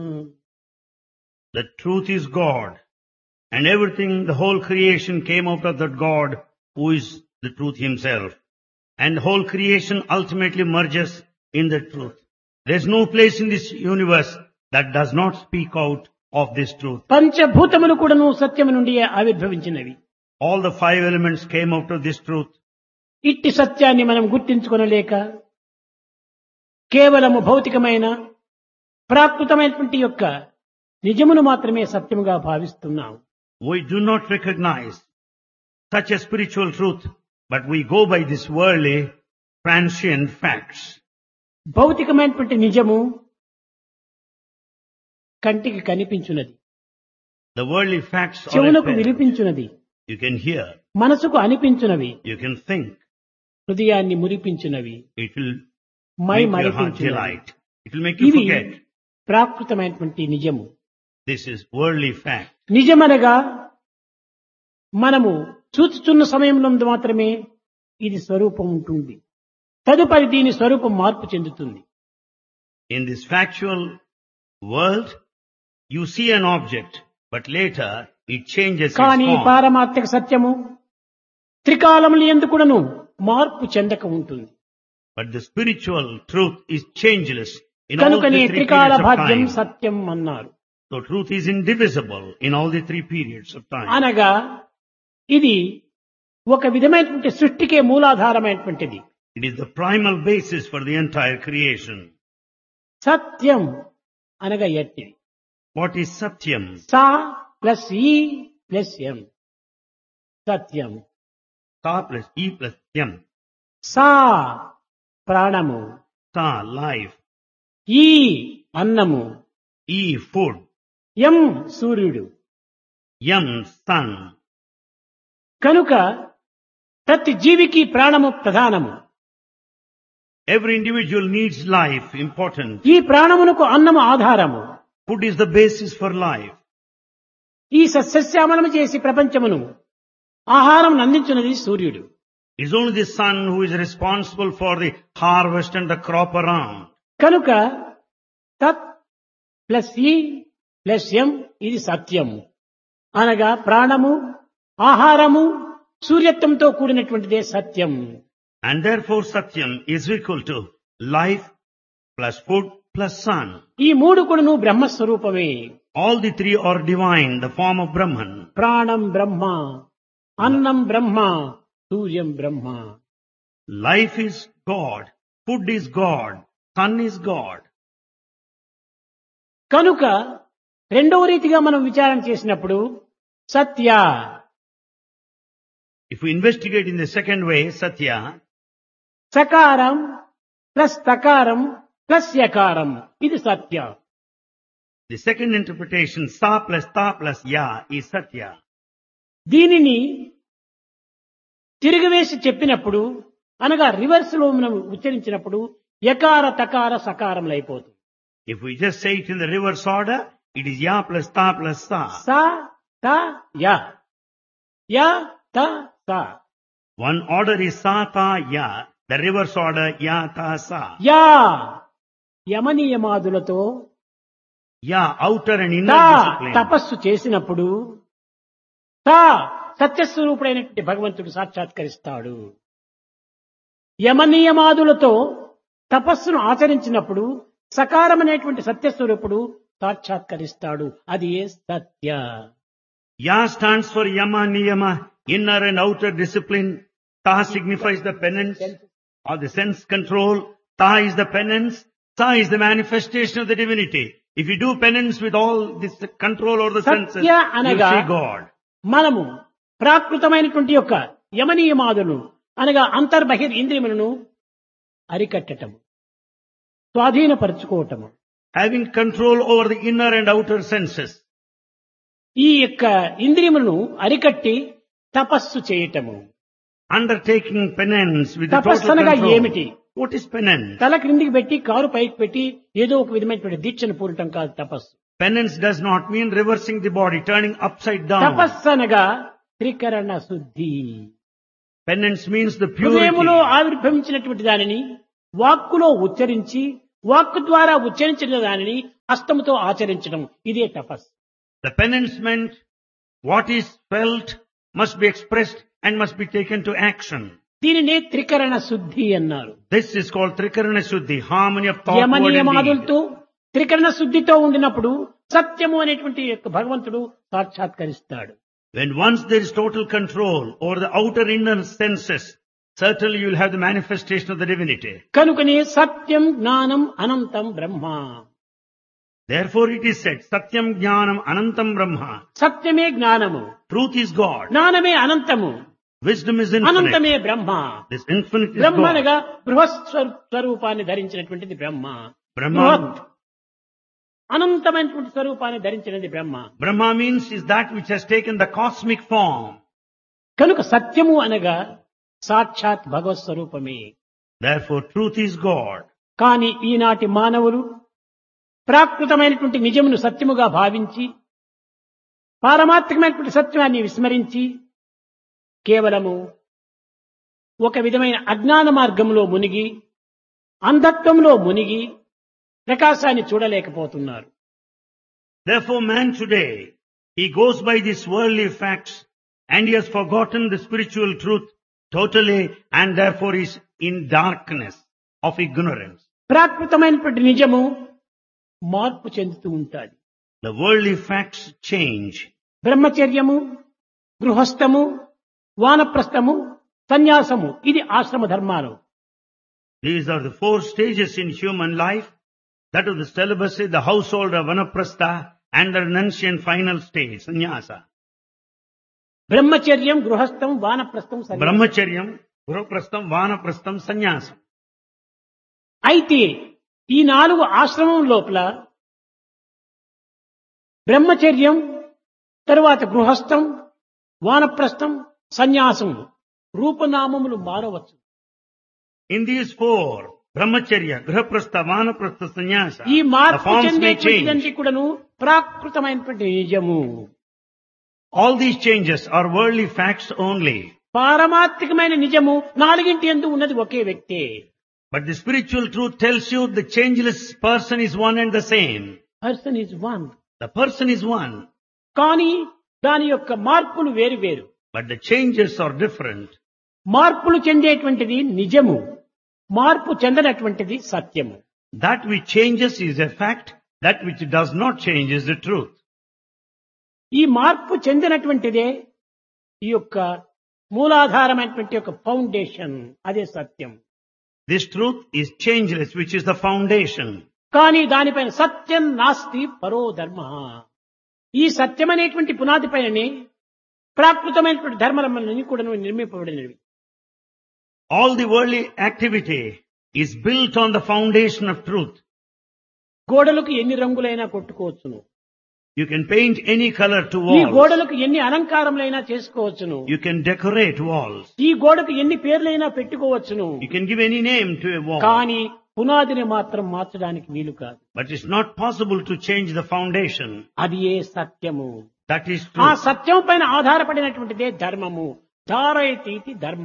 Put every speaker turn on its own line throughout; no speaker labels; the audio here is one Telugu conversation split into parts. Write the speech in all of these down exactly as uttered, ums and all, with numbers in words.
The truth is God. And everything, the whole creation came out of that God who is the truth himself. And the whole creation ultimately merges in the truth. There's no place in this universe that does not speak out of this truth.
పంచభూతములు కూడాను సత్యము నుండి ఆవిర్భవించినవి.
All the five elements came out of this truth.
ఇట్టి సత్యాన్ని మనం గుర్తించుకొనలేక కేవలము భౌతికమైన ప్రాకృతమైనటువంటి యొక్క నిజమును మాత్రమే సత్యముగా భావిస్తున్నాం.
We do not recognize such a spiritual truth, but we go by this worldly, transient facts.
భౌతికమైనటువంటి నిజము కంటికి కనిపించున్నది,
The worldly facts are
చెవులకు
apparent.
వినిపించున్నది,
You can hear,
మనసుకు అనిపించునవి,
you can think.
హృదయాన్ని మురిపించునవి,
It will
my
make your heart
మరిపించునవి.
delight. It will make you
ఇవి
forget.
ప్రాకృతమైనటువంటి నిజము.
This is worldly fact.
నిజమనగా మనము చూచుచున్న సమయంలో మాత్రమే ఇది స్వరూపం ఉంటుంది. తదుపరి దీని స్వరూపం మార్పు చెందుతుంది.
In this factual world, you see an object, but later it changes its
కానీ
form.
పారమార్థిక సత్యము త్రికాలములు ఎందుకుడను మార్పు చెందక ఉంటుంది.
But the spiritual truth is changeless in all
కనుకనే
the three
త్రికాల
periods of
భాగ్యం
time.
సత్యం అన్నారు.
So truth is indivisible in all the three periods of time.
అనగా ఇది ఒక విధమైనటువంటి సృష్టికే మూలాధారమైనటువంటిది.
It is the primal basis for the entire creation.
సత్యం అనగా ఎట్టిది.
What is Satyam?
Saw plus ఈ ప్లస్ ఎం సత్యం.
Sa plus E plus Yam.
సా ప్రాణము,
Sa, life.
ఈ అన్నము,
E, food.
ఎం సూర్యుడు.
Yam, sun.
కనుక ప్రతి జీవికి ప్రాణము ప్రధానము.
Every individual needs life, important.
ఈ ప్రాణమునకు అన్నము ఆధారము.
Food is the basis for life.
ఈ సస్యశ్యామలము చేసి ప్రపంచమును ఆహారం అందించున్నది సూర్యుడు.
It's only the sun who is responsible for the harvest and the crop around.
కనుక తత్ ప్లస్ ఈ ప్లస్ ఎం ఇది సత్యము అనగా ప్రాణము, ఆహారము, సూర్యత్వంతో కూడినటువంటిదే సత్యం.
And therefore Satyam is equal to life plus food plus sun.
ఈ మూడు కూడాను బ్రహ్మస్వరూపమే.
All the three are divine, the form of Brahman.
ప్రాణం బ్రహ్మ, అన్నం బ్రహ్మ, సూర్యం బ్రహ్మ.
Life is God, food is God, sun is God.
కనుక రెండవ రీతిగా మనం విచారణ చేసినప్పుడు సత్య
If we investigate in the second way, Satya,
సకారం plus తకారం plus యకారం ఇది సత్య.
the second interpretation, Sa plus Ta plus Ya is Satya.
దీనిని తిరిగివేసి చెప్పినప్పుడు అనగా రివర్స్ లో మనం ఉచ్చరించినప్పుడు యకార తకార సకారములు అయిపోతుంది.
If we just say it in the reverse order, it is Ya plus Ta plus Sa.
స త య య త స.
One order is Sa Ta Ya, the reverse order Ya Ta Sa.
Yeah యమనియమాదులతో
Ya, outer and
తా
inner discipline.
తపస్సు చేసినప్పుడు తా సత్యస్వరూపుడైనటువంటి భగవంతుడు సాక్షాత్కరిస్తాడు. యమనియమాదులతో తపస్సును ఆచరించినప్పుడు సకారమనేటువంటి సత్యస్వరూపుడు సాక్షాత్కరిస్తాడు. అది ఏ సత్య.
Ya stands for Yama Niyama, inner and outer discipline. Ta signifies the penance or the sense control. Ta is the penance. Sa is the manifestation of the divinity. If you do penance with all this control over the senses,
Satya
you
అనగా
see God.
మనము ప్రాకృతమైనటువంటి యొక్క యమనియమాదులను అనగా అంతర్బహిర్ ఇంద్రియములను అరికట్టటము, స్వాధీనపరచుకోవటము.
Having control over the inner and outer senses.
ఈ యొక్క ఇంద్రియములను అరికట్టి తపస్సు చేయటము.
Undertaking penance with the
తపస్సు
total
అనగా
control.
ఏమిటి?
What is penance?
తల క్రిందికి పెట్టి కారు పైకి పెట్టి ఏదో ఒక విధమైనటువంటి దీక్షను పూరటం కాదు తపస్సు.
Penance does not mean reversing the body, turning upside down.
తపస్సు అనగా త్రికరణ శుద్ధి.
Penance means the
హృదయములో
purity.
ఆవిర్భవించినటువంటి దానిని వాక్కులో ఉచ్చరించి వాక్కు ద్వారా ఉచ్చరించిన దానిని హస్తముతో ఆచరించడం ఇదే తపస్సు.
The penance, what is felt, must be expressed and must be taken to action.
దీనినే త్రికరణ శుద్ధి అన్నారు.
This is called Trikarana Shuddhi, harmony of thought, word and deed.
యమనియమాదులతో త్రికరణ శుద్ధితో ఉండినప్పుడు సత్యము అనేటువంటి యొక్క భగవంతుడు సాక్షాత్కరిస్తాడు.
When once there is total control over the outer inner senses, certainly you will have the manifestation of the divinity.
కనుకనే సత్యం జ్ఞానం అనంతం బ్రహ్మ.
Therefore it is said, Satyam Jnanam Anantam Brahma.
సత్యమే జ్ఞానము,
Truth is God.
జ్ఞానమే అనంతము,
Wisdom is infinite.
అనంతమే Brahma.
This infinite is
Brahma
God.
అనగా బృహత్ స్వరూ- స్వరూపాన్ని ధరించినటువంటిది బ్రహ్మ.
Brahma,
బృహత్ అనంతమైనటువంటి స్వరూపాన్ని ధరించినది బ్రహ్మ.
Brahma means is that which has taken the cosmic form.
కనుక సత్యము అనగా సాక్షాత్ భగవత్ స్వరూపమే.
Therefore truth is God.
కానీ ఈనాటి మానవులు ప్రాకృతమైనటువంటి నిజమును సత్యముగా భావించి పారమార్థికమైనటువంటి సత్యాన్ని విస్మరించి కేవలము ఒక విధమైన అజ్ఞాన మార్గంలో మునిగి అంధత్వంలో మునిగి ప్రకాశాన్ని చూడలేకపోతున్నారు.
Therefore man today, he goes by these worldly facts and he has forgotten the spiritual truth totally and therefore is in darkness of ignorance.
ప్రాకృతమైనటువంటి నిజము మార్పు చెందుతూ ఉంటాది.
The worldly facts change.
బ్రహ్మచర్యము, గృహస్థము, వానప్రస్థము, సన్యాసము ఇది ఆశ్రమ ధర్మాలు.
These are the four stages in human life. That is the celibacy, the household of vanaprastha and the renunciation final stage, sannyasa.
బ్రహ్మచర్యం, గృహస్థం, వానప్రస్థం, సన్యాసం.
Brahmacharyam, Guruprastham, Vanaprastham, Sannyasam.
అయితే ఈ నాలుగు ఆశ్రమం లోపల బ్రహ్మచర్యం, తరువాత గృహస్థం, వానప్రస్థం, సన్యాసం రూపనామములు మారవచ్చు.
In these four, Brahmacharya, Grihaprastha, Vanaprastha, Sannyasa,
ఈ
the
మార్పు
forms may
చెందేటువంటిదంటే
change.
కూడాను ప్రాకృతమైనటువంటి నిజము.
All these changes are worldly facts only.
పారమార్థికమైన నిజము నాలుగింటి యందు ఉన్నది ఒకే వ్యక్తే.
But the spiritual truth tells you the changeless person is one and the same.
Person is one.
The person is one,
కానీ దాని యొక్క మార్పులు వేరు వేరు.
but the changes are different.
మార్పులు చెందేటువంటిది నిజము, మార్పు చెందనటువంటిది సత్యము.
That which changes is a fact, that which does not change is the truth.
ఈ మార్పు చెందినటువంటిదే ఈ యొక్క మూలాధారమైనటువంటి యొక్క ఫౌండేషన్, అదే సత్యం.
This truth is changeless, which is the foundation.
కానీ దానిపైన సత్యం నాస్తి పరో ధర్మ. ఈ సత్యం అనేటువంటి పునాది పైననే ప్రాకృతమైనటువంటి ధర్మలన్నీ కూడా నిర్మింపబడినవి.
All the worldly activity is built on the foundation of truth.
గోడలకు ఎన్ని రంగులైనా కొట్టుకోవచ్చును,
You can paint any color to
ఈ
walls.
గోడలకు ఎన్ని అలంకారములైనా చేసుకోవచ్చును,
You can decorate walls.
ఈ గోడకు ఎన్ని పేర్లైనా పెట్టుకోవచ్చును.
You can give any name to a wall.
కానీ పునాదిని మాత్రం మార్చడానికి వీలు కాదు.
But it's not possible to change the foundation.
అది ఏ సత్యము.
That is
ఆ
truth.
సత్యం పైన ఆధారపడినటువంటిదే ధర్మము. ధారయతీతి ధర్మ.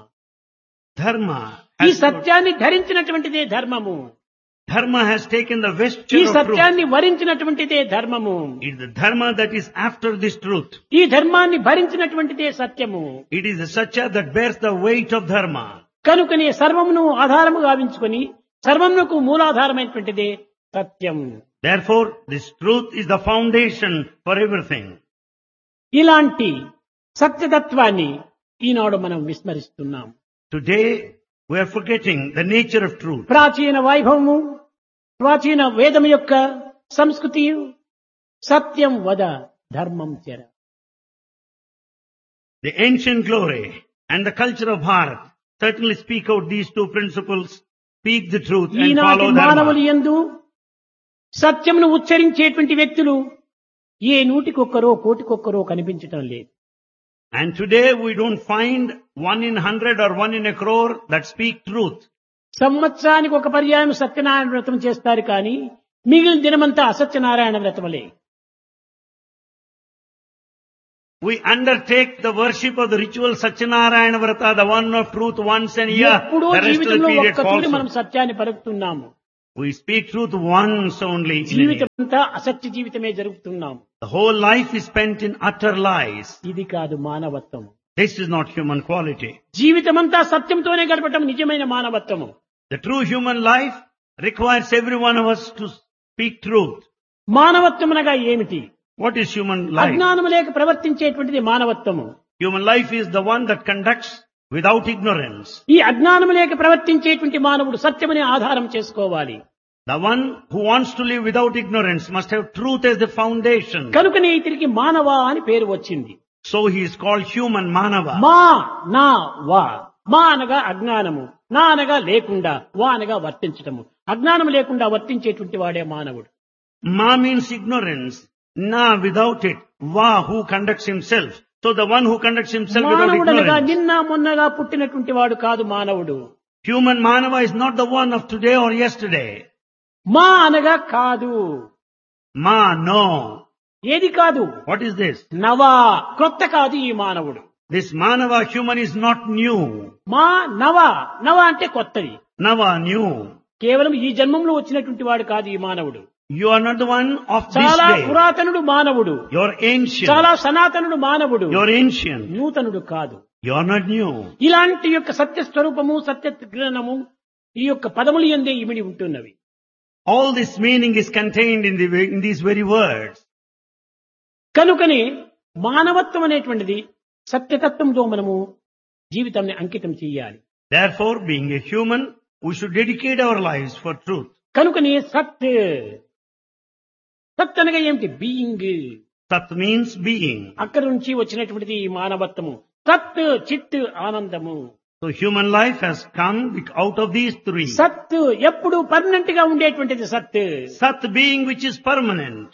Dharma
ఈ
has,
సత్యాన్ని ధరించినటువంటిదే ధర్మము.
dharma has taken the
ఈ
vesture of truth.
సత్యాన్ని వరించినటువంటిదే ధర్మము.
It is the dharma that is after this truth.
ఈ ధర్మాన్ని భరించినటువంటిదే సత్యము.
It is the satya that bears the weight of dharma.
కనుకనే సర్వమును ఆధారము గావించుకొని సర్వమునకు మూలాధారమైనటువంటిదే సత్యం.
Therefore, this truth is the foundation for everything.
ఇలాంటి సత్యతత్వాన్ని ఈనాడు మనం విస్మరిస్తున్నాం.
Today, we are forgetting the nature of truth.
ప్రాచీన వైభవము, ప్రాచీన వేదం యొక్క సంస్కృతి సత్యం వద ధర్మం చెర.
The ancient glory and the culture of Bharat certainly speak out these two principles, speak the truth and
ఈనాటి
follow
మానవులు
dharma.
యందు సత్యమును ఉచ్చరించేటువంటి వ్యక్తులు ఏ నూటికొక్కరో కోటికొక్కరో కనిపించటం లేదు.
And today we don't find one in hundred or one in a crore that speak truth.
సంవత్సరానికి ఒక పర్యాయం సత్యనారాయణ వ్రతం చేస్తారు కానీ మిగిలిన దినమంతా అసత్యనారాయణ వ్రతములే.
We undertake the worship of the ritual Satyanarayana Vrata, the one of truth once a year.
ఎప్పుడో
The rest of the
జీవితంలో
period
ఒక్కతూరి మనం
falsehood.
సత్యాన్ని పలుకుతున్నాము.
We speak truth once only. In a year.
జీవితం అంతా అసత్య జీవితమే జరుగుతున్నాం.
The whole life is spent in utter lies.
ఇది కాదు మానవత్వం.
This is not human quality.
జీవితమంతా సత్యంతోనే గడపటం నిజమైన మానవత్వము.
The true human life requires every one of us to speak truth.
మానవత్వం అనగా ఏమిటి?
What is human life?
అజ్ఞానము లేక ప్రవర్తించేటువంటిది మానవత్వము.
Human life is the one that conducts without ignorance.
ఈ అజ్ఞానము లేక ప్రవర్తించేటువంటి మానవుడు సత్యమని ఆధారం చేసుకోవాలి.
The one who wants to live without ignorance must have truth as the foundation.
కనుకనే ఇతనికి మానవ అని పేరు వచ్చింది.
So he is called human manava.
మా నా వా. మా అనగా అజ్ఞానము, నా అనగా లేకుండా, వా అనగా వర్తించటము. అజ్ఞానం లేకుండా వర్తించేటువంటి వాడే మానవుడు.
Ma means ignorance. Na without it. Va who conducts himself. So the one who conducts himself without
మానవుడనగా
ignorance.
నిన్న మొన్నగా పుట్టినటువంటి వాడు కాదు మానవుడు.
Human manava is not the one of today or yesterday.
మా అనగా కాదు.
Ma, no.
ఏది కాదు?
What is this?
నవా, క్రొత్త కాదు ఈ మానవుడు.
This manava human is not new.
మా నవ, నవ అంటే కొత్తది.
Nava, new.
కేవలం ఈ జన్మంలో వచ్చినటువంటి వాడు కాదు ఈ మానవుడు.
You are not the one of this
చాలా
day.
పురాతనుడు మానవుడు,
You are ancient.
చాలా సనాతనుడు మానవుడు,
You are ancient.
నూతనుడు కాదు.
You are not new.
ఇలాంటి యొక్క సత్య స్వరూపము, సత్య జ్ఞానము ఈ యొక్క పదములు యందే ఇమిడి ఉంటున్నవి.
All this meaning is contained in, the, in these very words.
కనుకనే మానవత్వం అనేటువంటిది సత్యతత్వంతో మనము జీవితాన్ని అంకితం చేయాలి.
Therefore, being a human, we should dedicate our lives for truth.
కనుకనే సత్, సత్ అనగా ఏమిటి? బీయింగ్.
Sat means being.
అక్కడి నుంచి వచ్చినటువంటిది ఈ మానవత్వము. సత్, చిత్, ఆనందము.
So human life has come out of these three.
సత్ ఎప్పుడు పర్మనెంట్ గా ఉండేటువంటిది సత్.
Sat being which is permanent.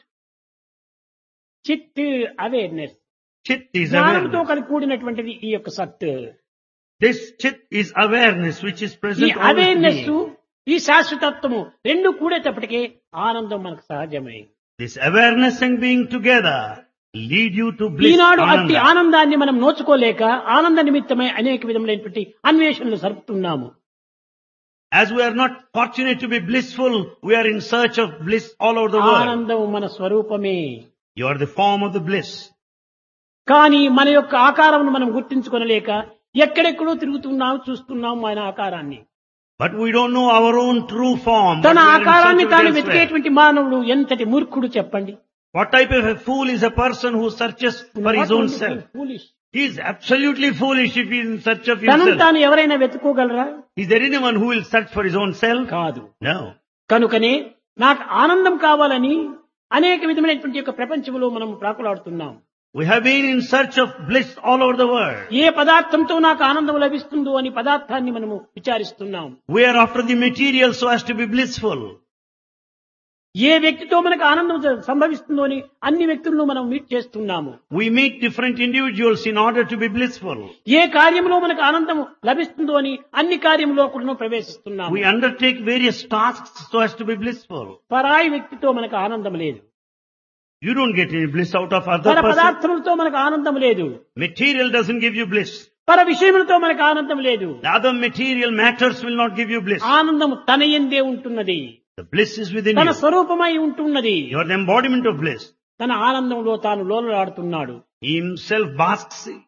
చిత్ అవేర్నెస్,
Chit is
జ్ఞానంతో
awareness.
కలిసి కూడినటువంటిది ఈ యొక్క సత్.
This chit is awareness which is
ఈ
present always
అవేర్నెస్,
being.
ఈ శాశ్వతత్వము రెండు కూడేటప్పటికే ఆనందం మనకు సహజమే.
This awareness and being together lead you to bliss.
ఈనాడు అట్టి
Ananda.
ఆనందాన్ని మనం నోచుకోలేక ఆనంద నిమిత్తమై అనేక విధములైనటువంటి అన్వేషణలు జరుపుతున్నాము.
As we are not fortunate to be blissful, we are in search of bliss all over the world.
ఆనందం మన స్వరూపమే.
You are the form of the bliss.
కానీ మన యొక్క ఆకారమును మనం గుర్తించుకొనలేక ఎక్కడెక్కడో తిరుగుతున్నాం, చూస్తున్నాం మన ఆకారాన్ని.
But we don't know our own true form.
తన
but we are in
ఆకారాన్ని
search of
తాను
it elsewhere.
వెతికేటువంటి మానవుడు ఎంతటి మూర్ఖుడు చెప్పండి.
What type of a fool is a person who searches for his own self?
Foolish.
He is absolutely foolish if he is in search of
తనను
himself.
తాను ఎవరైనా వెతుకోగలరా?
Is there anyone who will search for his own self?
కాదు.
No.
కనుకనే నాకు ఆనందం కావాలని అనేక విధమైనటువంటి యొక్క ప్రపంచంలో మనం ప్రాకులాడుతున్నాం.
We have been in search of bliss all over the world.
ఏ పదార్థంతో నాకు ఆనందం లభిస్తుందో అని పదార్థాన్ని మనము విచారిస్తున్నాం.
We are after the material so as to be blissful.
ఏ వ్యక్తితో మనకు ఆనందం సంభవిస్తుందో అని అన్ని వ్యక్తులను మనం మీట్ చేస్తున్నాము.
We meet different individuals in order to be blissful.
ఏ కార్యంలో మనకు ఆనందం లభిస్తుందో అని అన్ని కార్యంలో కూడా ప్రవేశిస్తున్నాము.
We undertake various tasks so as to be blissful.
పరాయి వ్యక్తితో మనకు ఆనందం లేదు.
You don't get any bliss out of other
పర
person.
పదార్థములతో మనకు ఆనందం లేదు.
Material doesn't give you bliss.
పర విషయములతో మనకు ఆనందం లేదు.
The other material matters will not give you bliss.
ఆనందం తన యందే ఉంటున్నది.
The bliss is within
తన
you.
స్వరూపమై ఉంటున్నది.
You are the embodiment of bliss.
తన ఆనందంలో తాను లోలలాడుతున్నాడు.
He himself basks